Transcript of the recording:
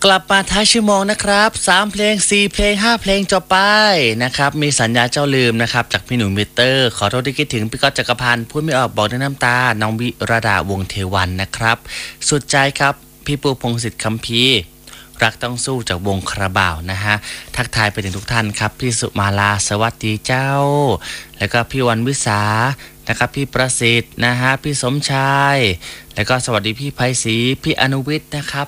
กลับมาท้ายชั่วโมงนะครับ3เพลง4เพลง5เพลงจบไปนะครับมีสัญญาเจ้าลืมนะครับจากพี่หนุ่มมิเตอร์ขอโทษที่คิดถึงพี่ก๊อตจักรพันธ์พูดไม่ออกบอกด้วยน้ำตาน้องวิรดาวงศ์เทวันนะครับสุดใจครับพี่ปูพงศิษฐ์คัมภีร์รักต้องสู้จากวงคาราบาวนะฮะทักทายไปถึงทุกท่านครับพี่สุมาลาสวัสดีเจ้าแล้วก็พี่วันวิสานะครับพี่ประสิทธิ์นะฮะพี่สมชายแล้วก็สวัสดีพี่ไพศรีพี่อนุวิทย์นะครับ